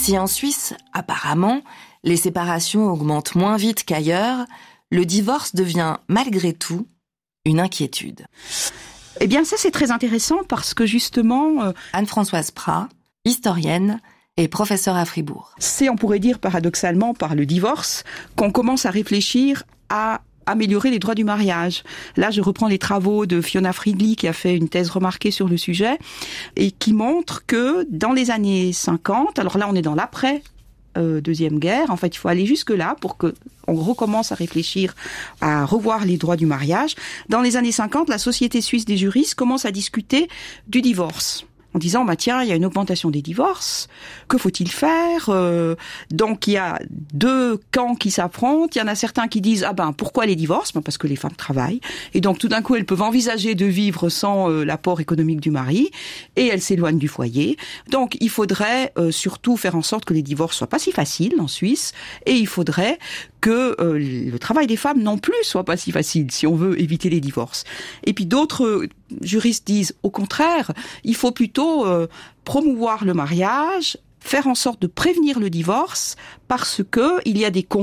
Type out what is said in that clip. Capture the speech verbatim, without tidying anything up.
Si en Suisse, apparemment, les séparations augmentent moins vite qu'ailleurs, le divorce devient, malgré tout, une inquiétude. Eh bien, ça, c'est très intéressant parce que justement... Euh... Anne-Françoise Prat, historienne et professeure à Fribourg. C'est, on pourrait dire paradoxalement, par le divorce, qu'on commence à réfléchir à améliorer les droits du mariage. Là, je reprends les travaux de Fiona Friedli, qui a fait une thèse remarquée sur le sujet, et qui montre que dans les années cinquante, alors là, on est dans l'après euh, Deuxième Guerre, en fait, il faut aller jusque-là pour que on recommence à réfléchir à revoir les droits du mariage. Dans les années cinquante, la Société suisse des juristes commence à discuter du divorce, en disant, bah tiens, il y a une augmentation des divorces, que faut-il faire euh, Donc il y a deux camps qui s'affrontent, il y en a certains qui disent, ah ben pourquoi les divorces ben, parce que les femmes travaillent, et donc tout d'un coup elles peuvent envisager de vivre sans euh, l'apport économique du mari, et elles s'éloignent du foyer. Donc il faudrait euh, surtout faire en sorte que les divorces soient pas si faciles en Suisse, et il faudrait que euh, le travail des femmes non plus soit pas si facile si on veut éviter les divorces. Et puis d'autres juristes disent au contraire, il faut plutôt euh, promouvoir le mariage, faire en sorte de prévenir le divorce parce que il y a des